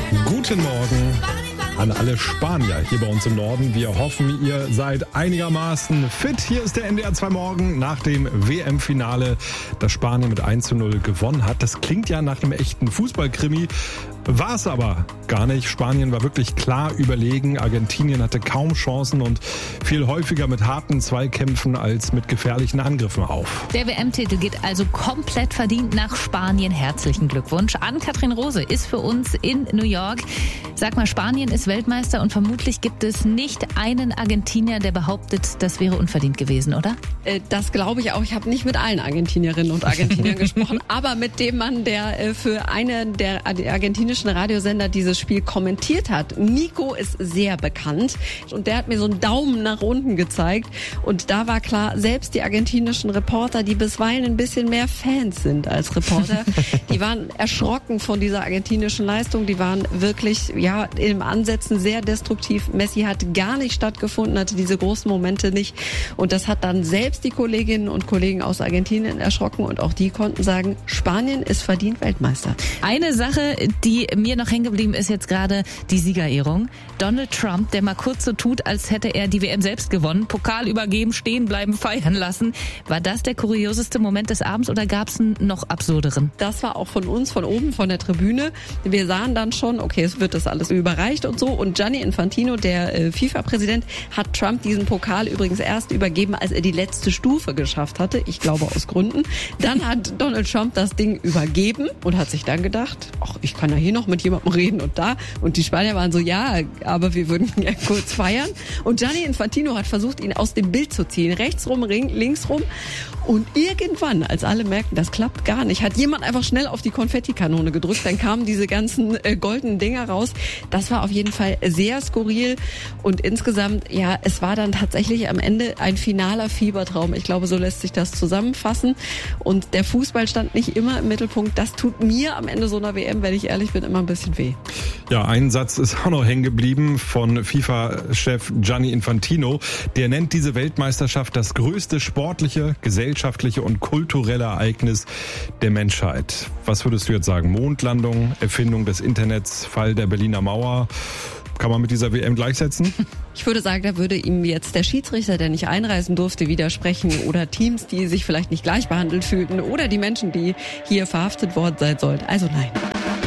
Guten Morgen an alle Spanier hier bei uns im Norden. Wir hoffen, ihr seid einigermaßen fit. Hier ist der NDR 2 Morgen nach dem WM-Finale, das Spanien mit 1:0 gewonnen hat. Das klingt ja nach einem echten Fußballkrimi. War es aber gar nicht. Spanien war wirklich klar überlegen. Argentinien hatte kaum Chancen und viel häufiger mit harten Zweikämpfen als mit gefährlichen Angriffen auf. Der WM-Titel geht also komplett verdient nach Spanien. Herzlichen Glückwunsch. Ann-Kathrin Rose ist für uns in New York. Sag mal, Spanien ist Weltmeister und vermutlich gibt es nicht einen Argentinier, der behauptet, das wäre unverdient gewesen, oder? Das glaube ich auch. Ich habe nicht mit allen Argentinierinnen und Argentiniern gesprochen, aber mit dem Mann, der für einen der argentinischen Radiosender dieses Spiel kommentiert hat. Nico ist sehr bekannt und der hat mir so einen Daumen nach unten gezeigt und da war klar, selbst die argentinischen Reporter, die bisweilen ein bisschen mehr Fans sind als Reporter, die waren erschrocken von dieser argentinischen Leistung, die waren wirklich, ja, im Ansätzen sehr destruktiv. Messi hat gar nicht stattgefunden, hatte diese großen Momente nicht und das hat dann selbst die Kolleginnen und Kollegen aus Argentinien erschrocken und auch die konnten sagen, Spanien ist verdient Weltmeister. Eine Sache, die mir noch hängen geblieben ist jetzt gerade die Siegerehrung. Donald Trump, der mal kurz so tut, als hätte er die WM selbst gewonnen, Pokal übergeben, stehen bleiben, feiern lassen. War das der kurioseste Moment des Abends oder gab es einen noch absurderen? Das war auch von uns, von oben, von der Tribüne. Wir sahen dann schon, okay, es wird das alles überreicht und so. Und Gianni Infantino, der FIFA-Präsident, hat Trump diesen Pokal übrigens erst übergeben, als er die letzte Stufe geschafft hatte. Ich glaube aus Gründen. Dann hat Donald Trump das Ding übergeben und hat sich dann gedacht, ach, ich kann ja hier noch mit jemandem reden und da. Und die Spanier waren so, ja, aber wir würden ja kurz feiern. Und Gianni Infantino hat versucht, ihn aus dem Bild zu ziehen. Rechts rum, links rum. Und irgendwann, als alle merkten, das klappt gar nicht, hat jemand einfach schnell auf die Konfettikanone gedrückt. Dann kamen diese ganzen goldenen Dinger raus. Das war auf jeden Fall sehr skurril. Und insgesamt, ja, es war dann tatsächlich am Ende ein finaler Fiebertraum. Ich glaube, so lässt sich das zusammenfassen. Und der Fußball stand nicht immer im Mittelpunkt. Das tut mir am Ende so einer WM, wenn ich ehrlich bin, immer ein bisschen weh. Ja, ein Satz ist auch noch hängen geblieben von FIFA-Chef Gianni Infantino. Der nennt diese Weltmeisterschaft das größte sportliche, gesellschaftliche und kulturelle Ereignis der Menschheit. Was würdest du jetzt sagen? Mondlandung, Erfindung des Internets, Fall der Berliner Mauer. Kann man mit dieser WM gleichsetzen? Ich würde sagen, da würde ihm jetzt der Schiedsrichter, der nicht einreisen durfte, widersprechen oder Teams, die sich vielleicht nicht gleich behandelt fühlten oder die Menschen, die hier verhaftet worden sein sollten. Also nein.